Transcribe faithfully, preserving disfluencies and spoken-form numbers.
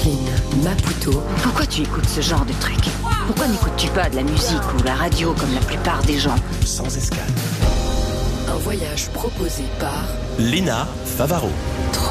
Brooklyn, Maputo. Pourquoi tu écoutes ce genre de truc? Pourquoi n'écoutes-tu pas de la musique ou la radio comme la plupart des gens? Sans escale. Un voyage proposé par Léna Favaro.